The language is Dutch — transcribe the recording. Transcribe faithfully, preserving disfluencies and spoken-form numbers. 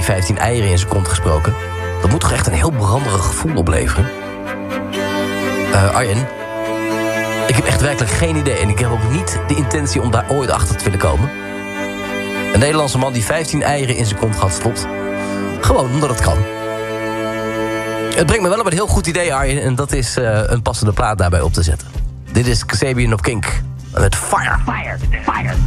die vijftien eieren in zijn kont gesproken. Dat moet toch echt een heel branderig gevoel opleveren? Uh, Arjen, ik heb echt werkelijk geen idee. En ik heb ook niet de intentie om daar ooit achter te willen komen. Een Nederlandse man die vijftien eieren in zijn kont had stopt. Gewoon omdat het kan. Het brengt me wel op een heel goed idee, Arjen. En dat is uh, een passende plaat daarbij op te zetten. Dit is Kasabian op Kink. Met Fire. Fire. Fire.